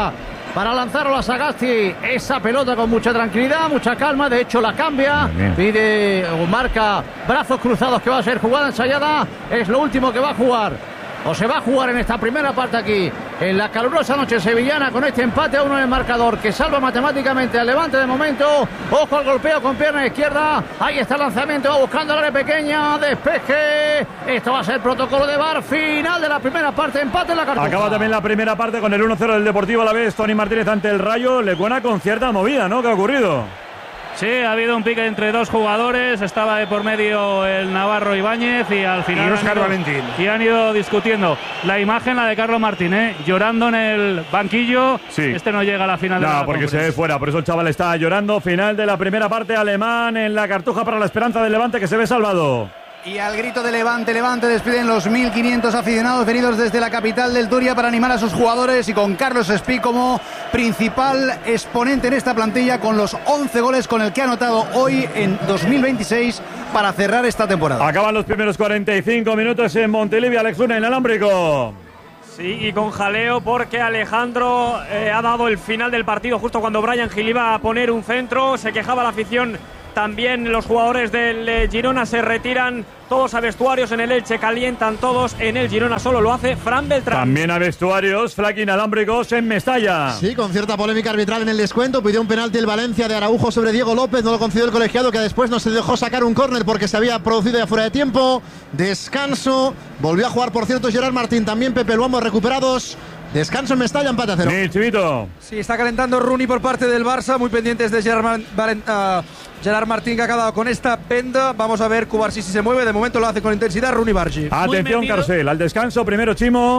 para lanzarlo a Sagasti. Esa pelota con mucha tranquilidad, mucha calma. De hecho, la cambia. Pide o marca brazos cruzados que va a ser jugada ensayada. Es lo último que va a jugar. O se va a jugar en esta primera parte aquí, en la calurosa noche sevillana, con este empate a uno en el marcador que salva matemáticamente al Levante de momento. Ojo al golpeo con pierna izquierda. Ahí está el lanzamiento, va buscando la área pequeña. Despeje. Esto va a ser protocolo de V A R. Final de la primera parte, empate en la Cartuja. Acaba también la primera parte con el uno cero del Deportivo a la vez. Tony Martínez ante el Rayo. Le cuena con cierta movida, ¿no? ¿Qué ha ocurrido? Sí, ha habido un pique entre dos jugadores, estaba de por medio el Navarro Ibáñez y al final y Óscar han ido, Valentín. Y han ido discutiendo. La imagen, la de Carlos Martín, ¿eh? llorando en el banquillo. Sí. Este no llega a la final no, de la porque se ve fuera, por eso el chaval está llorando. Final de la primera parte, alemán en la Cartuja para la esperanza del Levante que se ve salvado. Y al grito de Levante, Levante despiden los mil quinientos aficionados venidos desde la capital del Turia para animar a sus jugadores y con Carlos Espí como principal exponente en esta plantilla con los once goles con el que ha anotado hoy en dos mil veintiséis para cerrar esta temporada. Acaban los primeros cuarenta y cinco minutos en Montilivi. Alex Luna, inalámbrico. Sí, y con jaleo porque Alejandro eh, ha dado el final del partido justo cuando Brian Gil iba a poner un centro. Se quejaba la afición. También los jugadores del eh, Girona se retiran todos a vestuarios. En el Elche calientan todos. En el Girona solo lo hace Fran Beltrán. También a vestuarios, flac inalámbricos en Mestalla. Sí, con cierta polémica arbitral en el descuento. Pidió un penalti el Valencia de Araujo sobre Diego López. No lo concedió el colegiado, que después no se dejó sacar un córner porque se había producido ya fuera de tiempo. Descanso. Volvió a jugar, por cierto, Gerard Martín. También Pepe Luambo recuperados. Descanso en Mestalla, empate a cero. Sí, Chivito. Sí, está calentando Rooney por parte del Barça. Muy pendientes de Gerard, Mar Valen uh, Gerard Martín, que ha quedado con esta venda. Vamos a ver Cubarsí si se mueve. De momento lo hace con intensidad Rooney Bargi. Atención, Carcel. Al descanso, primero Chimo.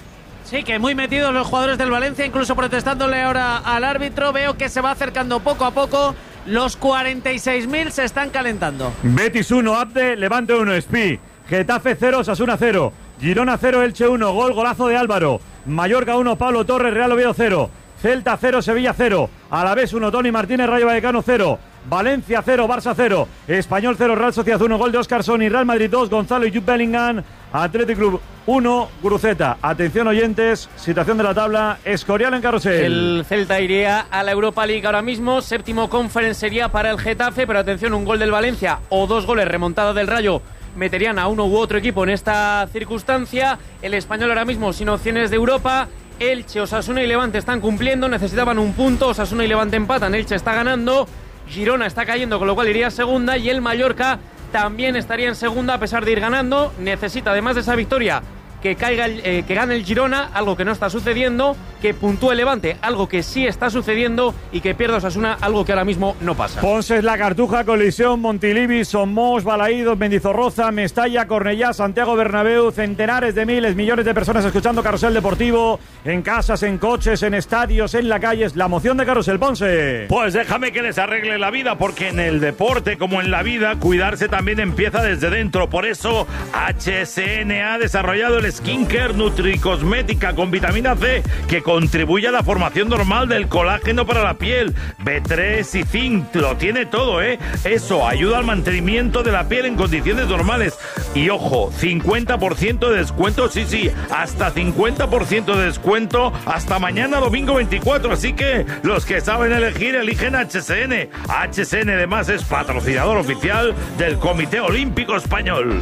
Sí, que muy metidos los jugadores del Valencia, incluso protestándole ahora al árbitro. Veo que se va acercando poco a poco. Los cuarenta y seis mil se están calentando. Betis uno, Abde, Levante uno, Espí. Getafe cero, Osasuna cero. Girona cero, Elche uno. Gol, golazo de Álvaro. Mallorca uno, Pablo Torres, Real Oviedo cero. Celta cero, Sevilla cero. Alavés uno, Tony Martínez, Rayo Vallecano cero. Valencia cero, Barça cero. Español cero, Real Sociedad uno. Gol de Óscar Soni, Real Madrid dos. Gonzalo y Jude Bellingham. Athletic Club uno, Guruceta. Atención, oyentes, situación de la tabla. Escorial en carrusel. El Celta iría a la Europa League ahora mismo. Séptimo conference sería para el Getafe, pero atención, un gol del Valencia o dos goles remontada del Rayo meterían a uno u otro equipo en esta circunstancia. El Español ahora mismo sin opciones de Europa. Elche, Osasuna y Levante están cumpliendo, necesitaban un punto. Osasuna y Levante empatan, Elche está ganando. Girona está cayendo, con lo cual iría a segunda. Y el Mallorca también estaría en segunda a pesar de ir ganando. Necesita, además de esa victoria, que caiga el, eh, que gane el Girona, algo que no está sucediendo, que puntúe el Levante, algo que sí está sucediendo, y que pierda Osasuna, algo que ahora mismo no pasa. Ponce es la Cartuja, Colisión, Montilivi, Somos, Balaídos, Mendizorroza, Mestalla, Cornellá, Santiago Bernabéu, centenares de miles, millones de personas escuchando Carrusel Deportivo, en casas, en coches, en estadios, en la calle. Es la emoción de Carrusel, Ponce. Pues déjame que les arregle la vida, porque en el deporte, como en la vida, cuidarse también empieza desde dentro. Por eso H S N ha desarrollado el Skincare Nutricosmética con vitamina C, que contribuye a la formación normal del colágeno para la piel. B tres y zinc, lo tiene todo, ¿eh? Eso ayuda al mantenimiento de la piel en condiciones normales. Y ojo, cincuenta por ciento de descuento, sí, sí, hasta cincuenta por ciento de descuento hasta mañana domingo veinticuatro. Así que los que saben elegir, eligen H S N. H S N además es patrocinador oficial del Comité Olímpico Español.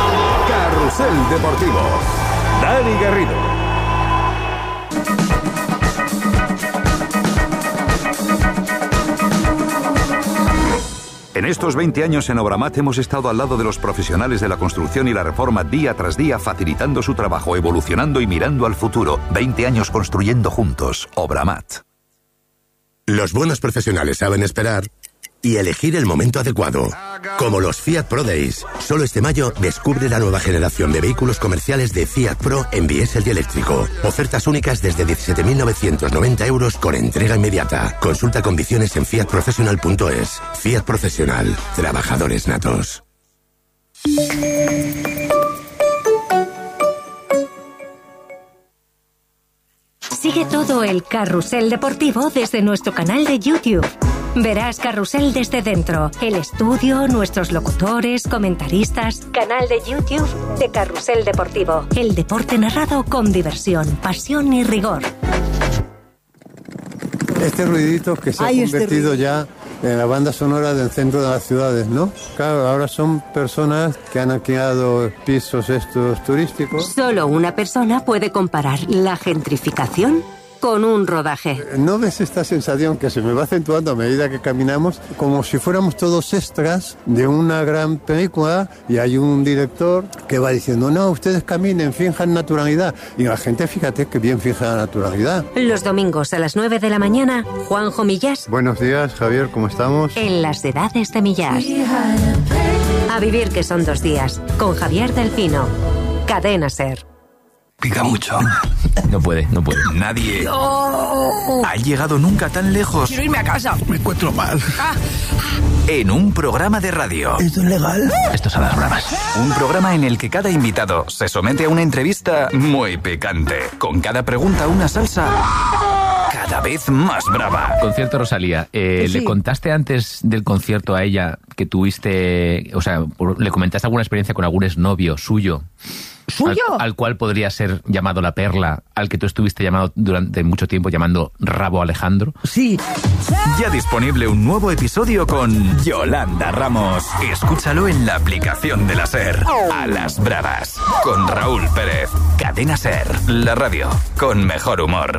Carrusel Deportivo. Dani Garrido. En estos veinte años en Obramat hemos estado al lado de los profesionales de la construcción y la reforma día tras día, facilitando su trabajo, evolucionando y mirando al futuro. veinte años construyendo juntos. Obramat. Los buenos profesionales saben esperar y elegir el momento adecuado. Como los Fiat Pro Days. Solo este mayo descubre la nueva generación de vehículos comerciales de Fiat Pro en diésel y eléctrico. Ofertas únicas desde diecisiete mil novecientos noventa euros con entrega inmediata. Consulta condiciones en fiat professional punto es. Fiat Profesional. Trabajadores natos. Sigue todo el Carrusel Deportivo desde nuestro canal de YouTube. Verás Carrusel desde dentro, el estudio, nuestros locutores, comentaristas. Canal de YouTube de Carrusel Deportivo. El deporte narrado con diversión, pasión y rigor. Este ruidito que se Ay, ha este convertido ruido. ya en la banda sonora del centro de las ciudades, ¿no? Claro, ahora son personas que han alquilado pisos estos turísticos. Solo una persona puede comparar la gentrificación con un rodaje. ¿No ves esta sensación que se me va acentuando a medida que caminamos? Como si fuéramos todos extras de una gran película y hay un director que va diciendo, no, ustedes caminen, finjan naturalidad. Y la gente, fíjate que bien fija la naturalidad. Los domingos a las nueve de la mañana, Juanjo Millás Buenos días, Javier, ¿cómo estamos? en Las Edades de Millás. A vivir que son dos días, con Javier del Pino. Cadena SER. Pica mucho. No puede, no puede. Nadie ha llegado nunca tan lejos. Quiero irme a casa. Me encuentro mal. Ah, En un programa de radio. ¿Esto es legal? Esto es a las bravas. Un programa en el que cada invitado se somete a una entrevista muy picante. Con cada pregunta una salsa cada vez más brava. Concierto Rosalía. Eh, Sí. ¿Le contaste antes del concierto a ella que tuviste, o sea, por- le comentaste alguna experiencia con algún exnovio suyo? ¿Suyo? Al, al cual podría ser llamado La Perla, al que tú estuviste llamado durante mucho tiempo llamando Rabo Alejandro. Sí. Ya disponible un nuevo episodio con Yolanda Ramos. Escúchalo en la aplicación de la SER. A las bravas. Con Raúl Pérez. Cadena SER. La radio con mejor humor.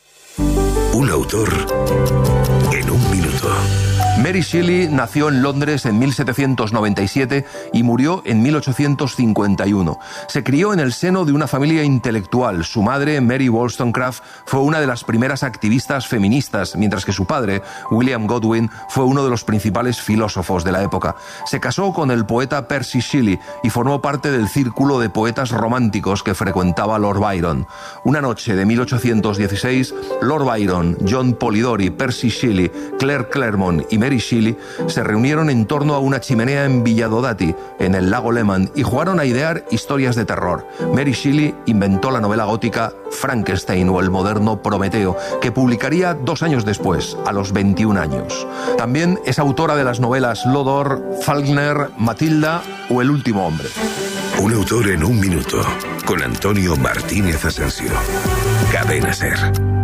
Un autor en un minuto. Mary Shelley nació en Londres en mil setecientos noventa y siete y murió en mil ochocientos cincuenta y uno. Se crió en el seno de una familia intelectual. Su madre, Mary Wollstonecraft, fue una de las primeras activistas feministas, mientras que su padre, William Godwin, fue uno de los principales filósofos de la época. Se casó con el poeta Percy Shelley y formó parte del círculo de poetas románticos que frecuentaba Lord Byron. Una noche de mil ochocientos dieciséis, Lord Byron, John Polidori, Percy Shelley, Claire Claremont y Mary Shelley se reunieron en torno a una chimenea en Villadodati, en el lago Lehmann, y jugaron a idear historias de terror. Mary Shelley inventó la novela gótica Frankenstein o el moderno Prometeo, que publicaría dos años después, a los veintiún años. También es autora de las novelas Lodor, Faulkner, Matilda o El último hombre. Un autor en un minuto. Con Antonio Martínez Asensio. Cadena SER.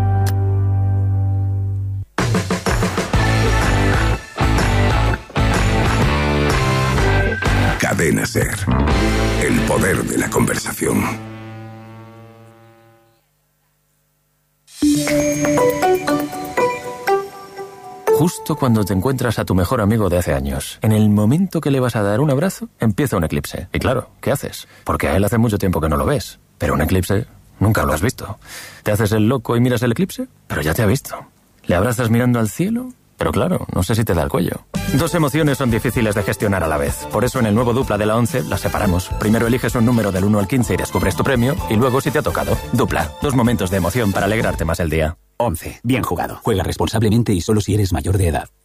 Cadena SER. El poder de la conversación. Justo cuando te encuentras a tu mejor amigo de hace años, en el momento que le vas a dar un abrazo, empieza un eclipse. Y claro, ¿qué haces? Porque a él hace mucho tiempo que no lo ves. Pero un eclipse nunca lo has visto. ¿Te haces el loco y miras el eclipse? Pero ya te ha visto. ¿Le abrazas mirando al cielo? Pero claro, no sé si te da el cuello. Dos emociones son difíciles de gestionar a la vez. Por eso en el nuevo Dupla de la once las separamos. Primero eliges un número del uno al quince y descubres tu premio. Y luego si te ha tocado. Dupla. Dos momentos de emoción para alegrarte más el día. once. Bien jugado. Juega responsablemente y solo si eres mayor de edad.